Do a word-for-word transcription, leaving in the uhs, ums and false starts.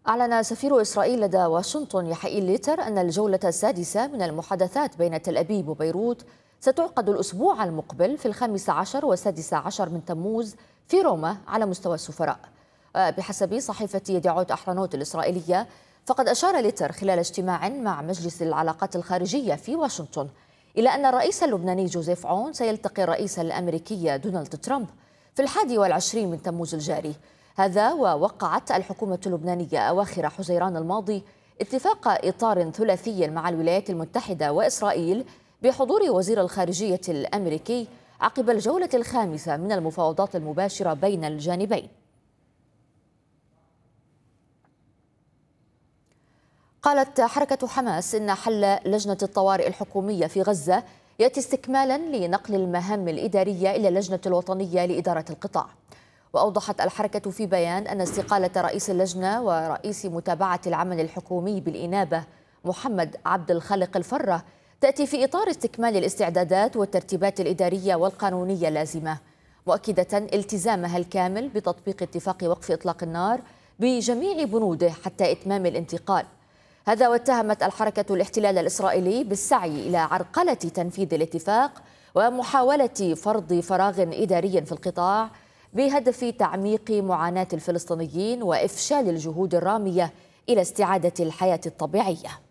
أعلن سفير إسرائيل لدى واشنطن يحيى ليتر أن الجولة السادسة من المحادثات بين تل أبيب وبيروت ستعقد الأسبوع المقبل في الخامس عشر والسادس عشر من تموز في روما على مستوى السفراء. بحسب صحيفة يدعوت أحرنوت الإسرائيلية، فقد أشار ليتر خلال اجتماع مع مجلس العلاقات الخارجية في واشنطن إلى أن الرئيس اللبناني جوزيف عون سيلتقي الرئيس الأمريكي دونالد ترامب في الحادي والعشرين من تموز الجاري. هذا ووقعت الحكومة اللبنانية أواخر حزيران الماضي اتفاق إطار ثلاثي مع الولايات المتحدة وإسرائيل بحضور وزير الخارجية الأمريكي عقب الجولة الخامسة من المفاوضات المباشرة بين الجانبين. قالت حركة حماس إن حل لجنة الطوارئ الحكومية في غزة يأتي استكمالا لنقل المهام الإدارية إلى اللجنة الوطنية لإدارة القطاع. وأوضحت الحركة في بيان أن استقالة رئيس اللجنة ورئيس متابعة العمل الحكومي بالإنابة محمد عبد الخالق الفرة تأتي في إطار استكمال الاستعدادات والترتيبات الإدارية والقانونية اللازمة، مؤكدة التزامها الكامل بتطبيق اتفاق وقف إطلاق النار بجميع بنوده حتى إتمام الانتقال. هذا واتهمت الحركة الاحتلال الإسرائيلي بالسعي إلى عرقلة تنفيذ الاتفاق ومحاولة فرض فراغ إداري في القطاع بهدف تعميق معاناة الفلسطينيين وإفشال الجهود الرامية إلى استعادة الحياة الطبيعية.